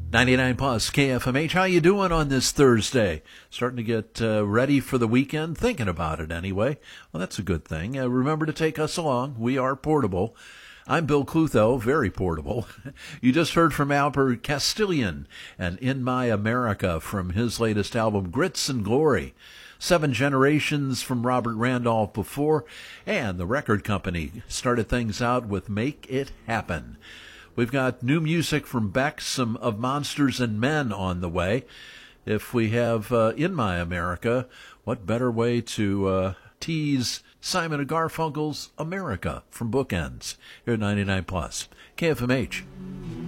99 plus KFMH. How you doing on this Thursday? Starting to get ready for the weekend? Thinking about it anyway. Well, that's a good thing. Remember to take us along. We are portable. I'm Bill Clutho, very portable. You just heard from Albert Castillion and In My America from his latest album, Grits and Glory. 7 Generations from Robert Randolph before, and the record company started things out with Make It Happen. We've got new music from Beck, some of Monsters and Men on the way. If we have In My America, what better way to tease Simon & Garfunkel's America from Bookends here at 99 plus KFMH.